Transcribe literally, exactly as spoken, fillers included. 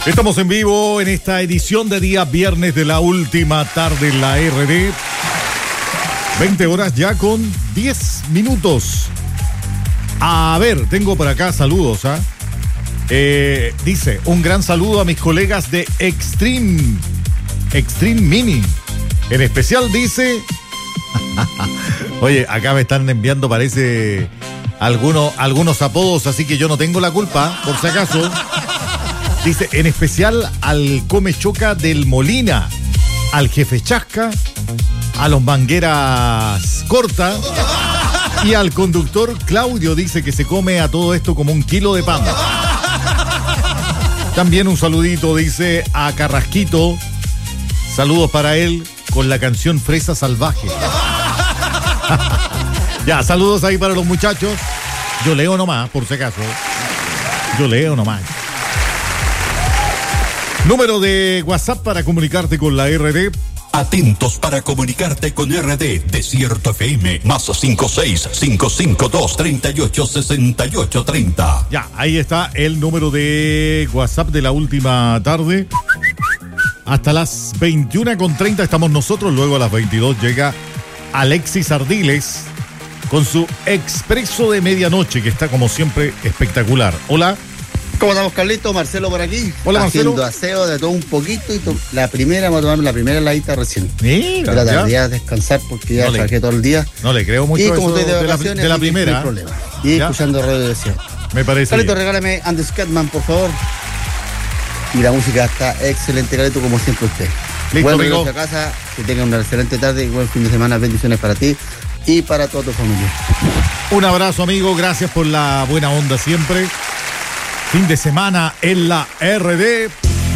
Estamos en vivo en esta edición de día viernes de la última tarde en la R D. veinte horas ya con diez minutos. A ver, tengo por acá saludos, ¿ah? ¿eh? Dice, un gran saludo a mis colegas de Extreme, Extreme Mini. En especial dice... Oye, acá me están enviando, parece, algunos, algunos apodos, así que yo no tengo la culpa, por si acaso. Dice, en especial al Come Choca del Molina, al Jefe Chasca, a los Mangueras Corta y al conductor Claudio, dice que se come a todo esto como un kilo de pan. También un saludito, dice, a Carrasquito. Saludos para él con la canción Fresa Salvaje. Ya, saludos ahí para los muchachos. Yo leo nomás, por si acaso. Yo leo nomás. Número de WhatsApp para comunicarte con la R D. Atentos para comunicarte con R D Desierto F M más cinco seis cinco cinco dos tres ocho seis ocho tres cero. Ya, ahí está el número de WhatsApp de la última tarde. Hasta las veintiuna con treinta estamos nosotros. Luego a las veintidós llega Alexis Ardiles con su Expreso de Medianoche, que está como siempre espectacular. Hola. ¿Cómo estamos, Carlito? Marcelo por aquí. Hola, Marcelo. Haciendo aseo de todo un poquito y to- la primera, vamos a tomarme la primera heladita recién. Mira, Pero ya. tardía a descansar porque ya No le- trabajé todo el día. No le creo mucho Y eso como estoy de de, la, vacaciones, de la así que primera. no hay problema. Y ¿Ya? escuchando Radio de Desierto. Me parece Carlito, bien. regálame And the Scatman, por favor. Y la música está excelente, Carlito, como siempre usted. Listo, Buen amigo. regreso a casa, que tengan una excelente tarde y buen fin de semana. Bendiciones para ti y para toda tu familia. Un abrazo, amigo. Gracias por la buena onda siempre. Fin de semana en la R D.